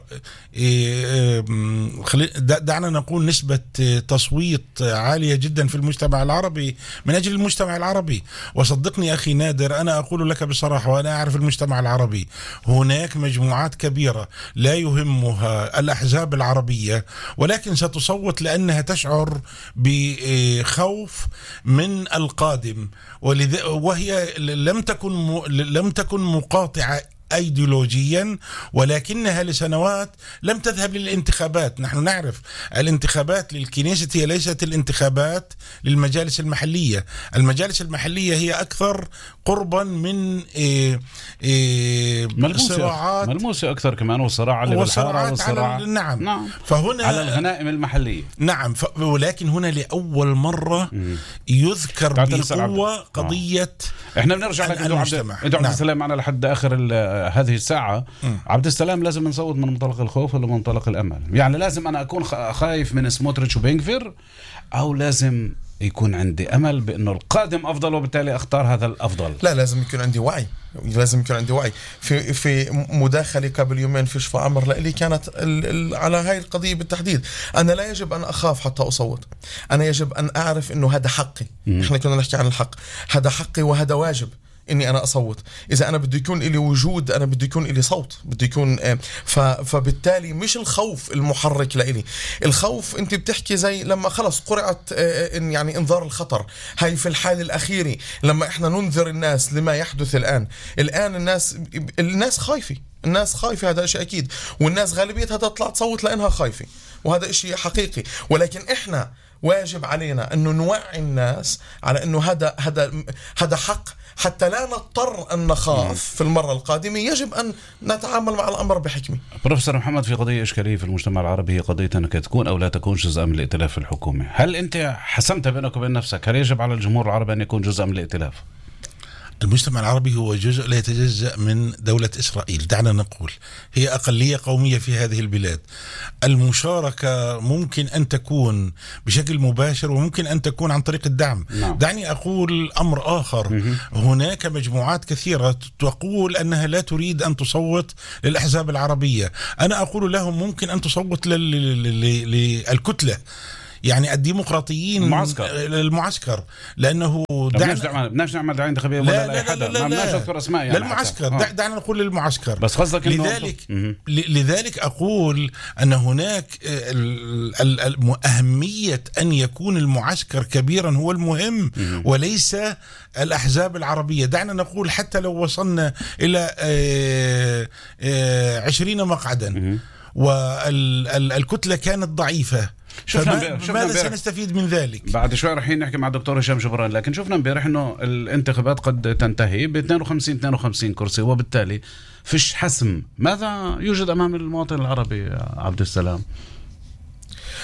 دعنا نقول نسبة تصويت عالية جدا في المجتمع العربي من أجل المجتمع العربي. وصدقني أخي نادر، أنا أقول لك بصراحة وأنا أعرف المجتمع العربي، هناك مجموعات كبيرة لا يهمها الأحزاب العربية، ولكن ستصوت لأنها تشعر بخوف من القادم، وهي لم تكن لم تكن مقاطعة أيديولوجيا، ولكنها لسنوات لم تذهب للانتخابات. نحن نعرف الانتخابات للكنيسة هي ليست الانتخابات للمجالس المحلية. المجالس المحلية هي أكثر قربا من إيه إيه ملموسة صراعات ملموسة أكثر كمان، والصراع اللي بالحارة والصراع على نعم. نعم فهنا على الغنائم المحلية. نعم ف... ولكن هنا لأول مرة م. يذكر بقوة قضية. احنا بنرجع لك انتو عبد, انتو عبد نعم. السلام معنا لحد آخر هذه الساعة. م. عبد السلام، لازم نصوت من منطلق الخوف ولا منطلق الأمل؟ يعني لازم أنا أكون خايف من سموتريتش وبينغفير، أو لازم يكون عندي أمل بأنه القادم أفضل وبالتالي أختار هذا الأفضل؟ لا، لازم يكون عندي وعي، لازم يكون عندي وعي. في في مداخلة قبل يومين في شفاء عمر لإلي كانت ال ال على هاي القضية بالتحديد. أنا لا يجب أن أخاف حتى أصوت، أنا يجب أن أعرف أنه هذا حقي. م. إحنا كنا نحكي عن الحق، هذا حقي وهذا واجب إني أنا أصوت. إذا أنا بدي يكون إلي وجود، أنا بدي يكون إلي صوت، بدي يكون فبالتالي مش الخوف المحرك لإلي. الخوف أنت بتحكي زي لما خلص قرعت يعني إنذار الخطر، هاي في الحال الأخيرة لما إحنا ننذر الناس لما يحدث الآن. الآن الناس الناس خايفة، الناس خايفة، هذا شيء أكيد، والناس غالبيتها تطلع تصوت لأنها خايفة، وهذا شيء حقيقي. ولكن إحنا واجب علينا أنه نوعي الناس على أنه هذا هذا هذا حق، حتى لا نضطر أن نخاف في المرة القادمة. يجب أن نتعامل مع الأمر بحكمة. بروفيسور محمد، في قضية إشكالية في المجتمع العربي، هي قضية أنك تكون أو لا تكون جزءا من الائتلاف الحكومي. هل أنت حسمت بينك وبين نفسك هل يجب على الجمهور العربي أن يكون جزءا من الائتلاف؟ المجتمع العربي هو جزء لا يتجزأ من دولة إسرائيل، دعنا نقول هي أقلية قومية في هذه البلاد. المشاركة ممكن أن تكون بشكل مباشر وممكن أن تكون عن طريق الدعم. نعم. دعني أقول أمر آخر. م- هناك مجموعات كثيرة تقول أنها لا تريد أن تصوت للأحزاب العربية. أنا أقول لهم ممكن أن تصوت للكتلة، يعني الديمقراطيين، المعسكر المعسكر لأنه دعنا بدناش نعمل دعاية انتخابية ولا لا حدا، ما بدناش نذكر اسماء يعني للمعسكر. دع دعنا نقول للمعسكر بس قصدك انه لذلك لذلك أقول أن هناك أهمية أن يكون المعسكر كبيرا هو المهم وليس الأحزاب العربية. دعنا نقول حتى لو وصلنا إلى عشرين مقعدا والكتلة كانت ضعيفة، شفنا ماذا سنستفيد من ذلك؟ بعد شوي رايحين نحكي مع الدكتور هشام جبران، لكن شفنا امبارح انه الانتخابات قد تنتهي ب اثنين وخمسين اثنين وخمسين كرسي، وبالتالي فيش حسم. ماذا يوجد امام المواطن العربي عبد السلام؟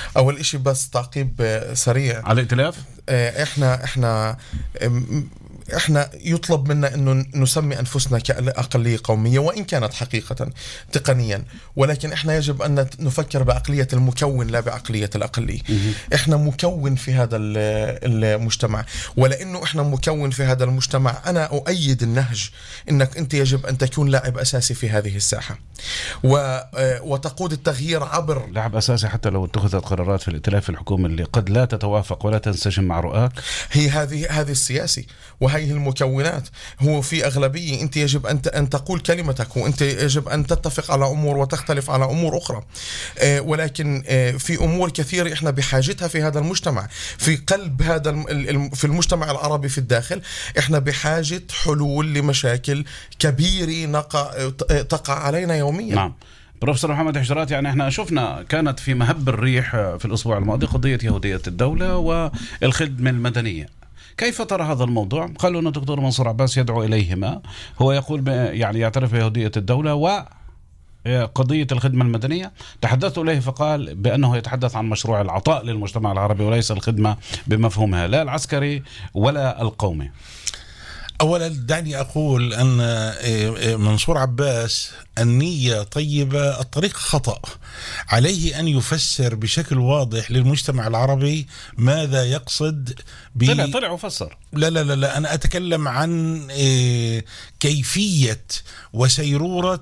أول إشي بس تعقيب سريع على الائتلاف. إحنا إحنا احنا يطلب منا انه نسمي انفسنا كأقلية قومية وان كانت حقيقة تقنيا، ولكن احنا يجب ان نفكر بعقلية المكون لا بعقلية الاقلية. احنا مكون في هذا المجتمع، ولانه احنا مكون في هذا المجتمع انا اؤيد النهج انك انت يجب ان تكون لاعب اساسي في هذه الساحة وتقود التغيير عبر لاعب اساسي، حتى لو اتخذت قرارات في الائتلاف الحكومي اللي قد لا تتوافق ولا تنسجم مع رؤاك. هي هذه هذه السياسي وهي المكونات. هو في أغلبية أنت يجب أن أن تقول كلمتك، وأنت يجب أن تتفق على أمور وتختلف على أمور أخرى، آه ولكن آه في أمور كثيرة إحنا بحاجتها في هذا المجتمع، في قلب هذا في المجتمع العربي في الداخل إحنا بحاجة حلول لمشاكل كبيرة نقع تقع علينا يوميا. نعم. بروفيسور محمد حجرات، يعني احنا شفنا كانت في مهب الريح في الأسبوع الماضي قضية يهودية الدولة والخدمة المدنية. كيف ترى هذا الموضوع؟ قالوا أن الدكتور منصور عباس يدعو إليهما، هو يقول يعني يعترف بيهودية الدولة وقضية الخدمة المدنية. تحدثت إليه فقال بأنه يتحدث عن مشروع العطاء للمجتمع العربي وليس الخدمة بمفهومها لا العسكري ولا القومي. أولا دعني أقول أن منصور عباس النية طيبة، الطريق خطأ. عليه أن يفسر بشكل واضح للمجتمع العربي ماذا يقصد ب... طلع طلع وفسر. لا لا لا لا أنا أتكلم عن كيفية وسيرورة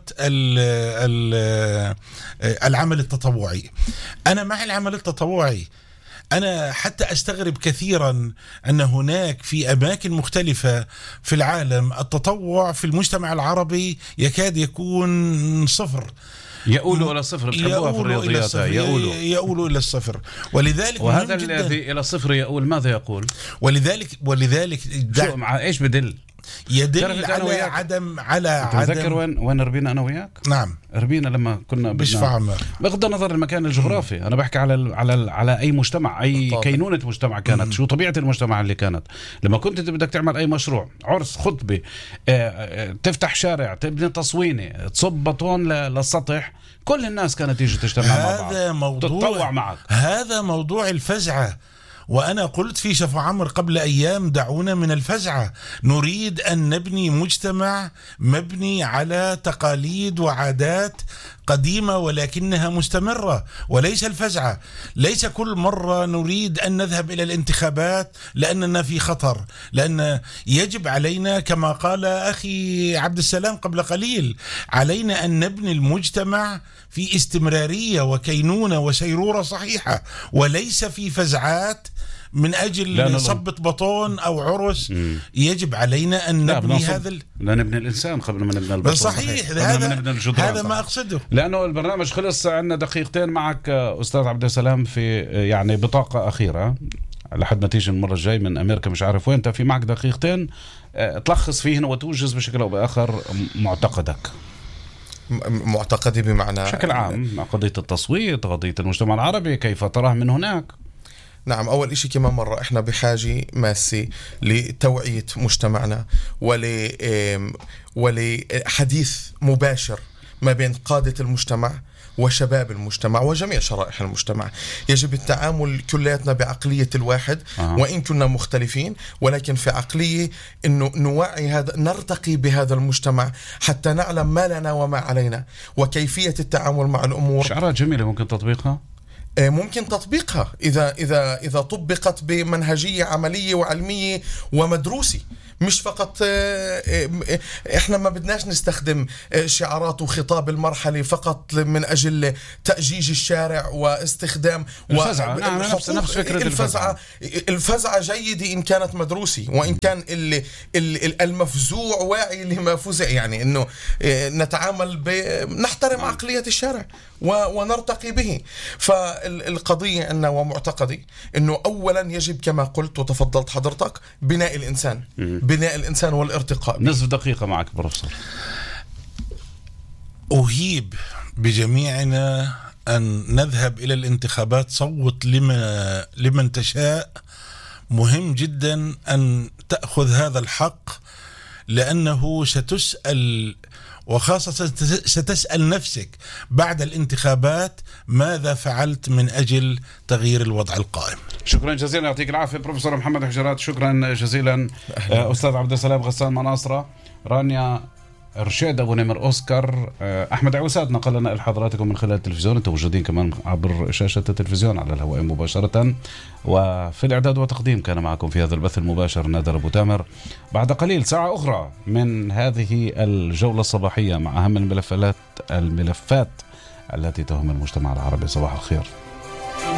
العمل التطوعي. أنا مع العمل التطوعي. أنا حتى أستغرب كثيرا أن هناك في أماكن مختلفة في العالم التطوع في المجتمع العربي يكاد يكون صفر، يقولوا إلى الصفر، بحبوها في الرياضيات، يقولوا يقولوا إلى الصفر. ولذلك وهذا الذي إلى الصفر يقول ماذا يقول؟ ولذلك ولذلك شو مع إيش بدل؟ يدل على عدم على عدم. تذكر وين وين ربينا انا وياك؟ نعم ربينا لما كنا بدنا بغض النظر المكان الجغرافي. انا بحكي على على على اي مجتمع، اي طبعا. كينونه مجتمع كانت، مم. شو طبيعه المجتمع اللي كانت. لما كنت انت بدك تعمل اي مشروع، عرس، خطبه، اه تفتح شارع، تبني تصوينه، تصب بطون للسطح، كل الناس كانت تيجي تجتمع مع بعض، هذا موضوع تتطوع معك. هذا موضوع الفزعه. وأنا قلت في شفا عمر قبل أيام دعونا من الفزعة، نريد أن نبني مجتمع مبني على تقاليد وعادات قديمة ولكنها مستمرة وليس الفزعة. ليس كل مرة نريد أن نذهب إلى الانتخابات لأننا في خطر، لأن يجب علينا كما قال أخي عبد السلام قبل قليل، علينا أن نبني المجتمع في استمرارية وكينونة وسيرورة صحيحة، وليس في فزعات من أجل صبة بطون أو عرس. مم. يجب علينا أن نبني هذا ال... لا نبني الإنسان قبل ما نبني البطون. صحيح، هذا, هذا ما أقصده. لأنه البرنامج خلص، عندنا دقيقتين معك أستاذ عبد السلام في يعني بطاقة أخيرة لحد ما تيجي المرة الجاي من أمريكا، مش عارف وين. أنت في معك دقيقتين تلخص فيهن وتوجز بشكل أو بآخر معتقدك. معتقدي بمعنى بشكل عام قضية التصويت، قضية المجتمع العربي، كيف تراه من هناك؟ نعم، أول إشي كمان مرة إحنا بحاجة ماسة لتوعية مجتمعنا ول ولحديث مباشر ما بين قادة المجتمع وشباب المجتمع وجميع شرائح المجتمع. يجب التعامل كلياتنا بعقلية الواحد. أه. وإن كنا مختلفين ولكن في عقلية إنه نوعي هذا، نرتقي بهذا المجتمع حتى نعلم ما لنا وما علينا وكيفية التعامل مع الأمور. شعارات جميلة ممكن تطبيقها. ممكن تطبيقها إذا إذا إذا طبقت بمنهجية عملية وعلمية ومدروسة، مش فقط. إحنا ما بدناش نستخدم شعارات وخطاب المرحلة فقط من أجل تأجيج الشارع واستخدام الفزعة. نعم، نفس نفس فكرة الفزعة. الفزعة جيدة إن كانت مدروسة، وإن كان المفزوع واعي لما فزع، يعني إنه نتعامل ب نحترم عقلية الشارع ونرتقي به. فالقضية أنه ومعتقدي أنه أولا يجب كما قلت وتفضلت حضرتك بناء الإنسان، بناء الإنسان والارتقاء. نصف دقيقة معك بروفيسور. أهيب بجميعنا أن نذهب إلى الانتخابات، صوت لمن, لمن تشاء. مهم جدا أن تأخذ هذا الحق لأنه ستسأل، وخاصة ستسأل نفسك بعد الانتخابات ماذا فعلت من أجل تغيير الوضع القائم. شكرا جزيلا، يعطيك العافية بروفيسور محمد حجرات. شكرا جزيلا أستاذ عبد السلام غسان مناصرة، رانيا رشيد أبو نمر أوسكار، أحمد عوساد نقل لنا لحضراتكم من خلال التلفزيون. أنتم موجودين كمان عبر شاشة التلفزيون على الهواء مباشرة، وفي الإعداد والتقديم كان معكم في هذا البث المباشر نادر أبو تامر. بعد قليل ساعة أخرى من هذه الجولة الصباحية مع أهم الملفات الملفات التي تهم المجتمع العربي. صباح الخير.